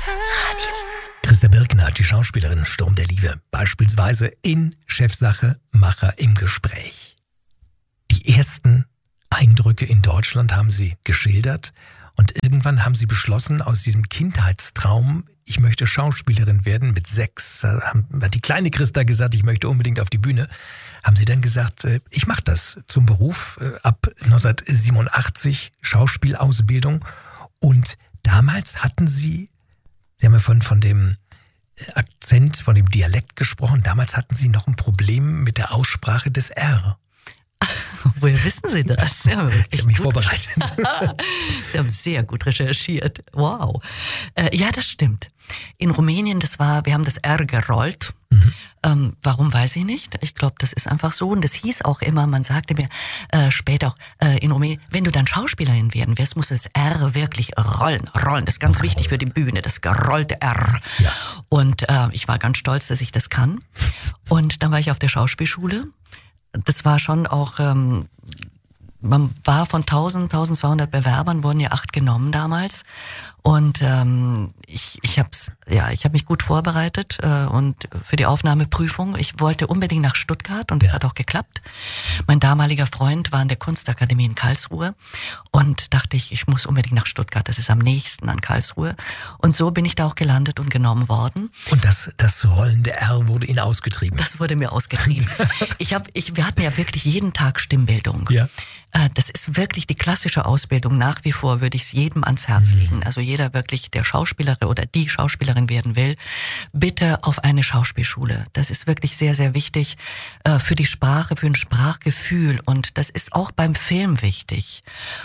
Radio. Christa Birkner, die Schauspielerin Sturm der Liebe, beispielsweise in Chefsache Macher im Gespräch. Die ersten Eindrücke in Deutschland haben sie geschildert und irgendwann haben sie beschlossen, aus diesem Kindheitstraum, ich möchte Schauspielerin werden, mit 6, hat die kleine Christa gesagt, ich möchte unbedingt auf die Bühne, haben sie dann gesagt, ich mache das zum Beruf, ab 1987 Schauspielausbildung. Und damals hatten sie haben ja von dem Akzent, von dem Dialekt gesprochen, damals hatten sie noch ein Problem mit der Aussprache des R. Woher wissen Sie das? Ich habe mich vorbereitet. Sie haben sehr gut recherchiert. Wow. Ja, das stimmt. In Rumänien, wir haben das R gerollt. Warum, weiß ich nicht. Ich glaube, das ist einfach so. Und das hieß auch immer, man sagte mir später auch in Rumänien, wenn du dann Schauspielerin werden wirst, musst du das R wirklich rollen. Rollen, das ist ganz wichtig für die Bühne, das gerollte R. Ja. Und ich war ganz stolz, dass ich das kann. Und dann war ich auf der Schauspielschule. Das war schon auch, man war von 1200 Bewerbern, wurden ja 8 genommen damals. Und ich habe mich gut vorbereitet und für die Aufnahmeprüfung. Ich wollte unbedingt nach Stuttgart und das hat auch geklappt. Mein damaliger Freund war in der Kunstakademie in Karlsruhe und dachte ich muss unbedingt nach Stuttgart, das ist am nächsten an Karlsruhe. Und so bin ich da auch gelandet und genommen worden. Und das rollende R wurde Ihnen ausgetrieben? Das wurde mir ausgetrieben. Wir hatten ja wirklich jeden Tag Stimmbildung. Ja. Das ist wirklich die klassische Ausbildung. Nach wie vor würde ich es jedem ans Herz legen. Also jeder wirklich, der Schauspielerin oder die Schauspielerin werden will, bitte auf eine Schauspielschule. Das ist wirklich sehr, sehr wichtig für die Sprache, für ein Sprachgefühl. Und das ist auch beim Film wichtig.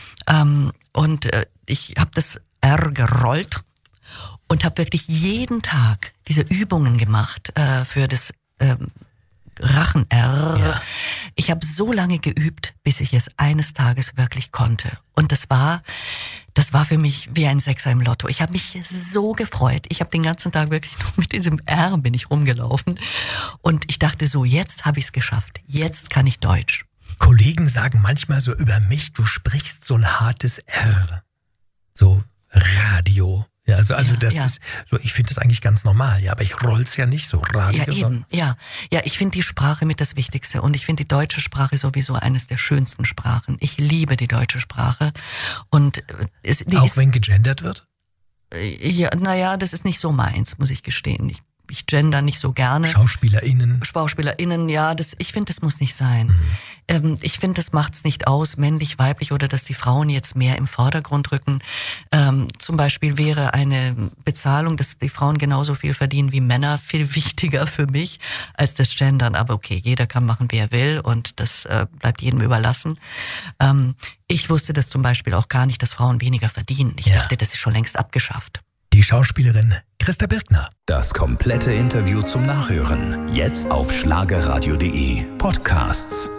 Ich habe das R gerollt und habe wirklich jeden Tag diese Übungen gemacht für das Rachen-R. Ja. Ich habe so lange geübt, bis ich es eines Tages wirklich konnte. Und das war für mich wie ein Sechser im Lotto. Ich habe mich so gefreut. Ich habe den ganzen Tag wirklich nur mit diesem R bin ich rumgelaufen. Und ich dachte so, jetzt habe ich es geschafft. Jetzt kann ich Deutsch. Kollegen sagen manchmal so über mich, du sprichst so ein hartes R. So Radio. Ja, also das ist so, ich finde das eigentlich ganz normal, ja, aber ich roll's ja nicht so Radio. Ja, eben, ja, ich finde die Sprache mit das Wichtigste und ich finde die deutsche Sprache sowieso eines der schönsten Sprachen. Ich liebe die deutsche Sprache und wenn gegendert wird? Ja, das ist nicht so meins, muss ich gestehen. Ich gender nicht so gerne. SchauspielerInnen, ja, ich finde, das muss nicht sein. Ich finde, das macht's nicht aus, männlich, weiblich oder dass die Frauen jetzt mehr im Vordergrund rücken. Zum Beispiel wäre eine Bezahlung, dass die Frauen genauso viel verdienen wie Männer, viel wichtiger für mich als das Gendern. Aber okay, jeder kann machen, wie er will und das bleibt jedem überlassen. Ich wusste das zum Beispiel auch gar nicht, dass Frauen weniger verdienen. Ich dachte, das ist schon längst abgeschafft. Die Schauspielerin Christa Birkner. Das komplette Interview zum Nachhören. Jetzt auf schlagerradio.de Podcasts.